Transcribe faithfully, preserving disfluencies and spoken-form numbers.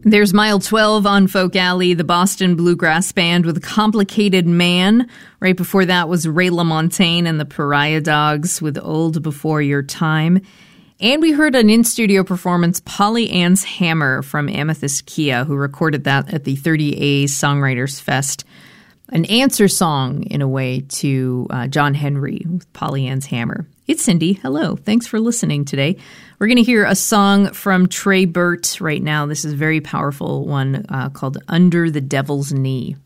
There's Mile twelve on Folk Alley, the Boston Bluegrass Band with Complicated Man. Right before that was Ray LaMontagne and the Pariah Dogs with Old Before Your Time. And we heard an in-studio performance, Polly Ann's Hammer from Amethyst Kia, who recorded that at the thirty A Songwriters Fest. An answer song, in a way, to uh, John Henry with Polly Ann's Hammer. It's Cindy. Hello. Thanks for listening today. We're going to hear a song from Trey Burt right now. This is a very powerful one uh, called Under the Devil's Knee.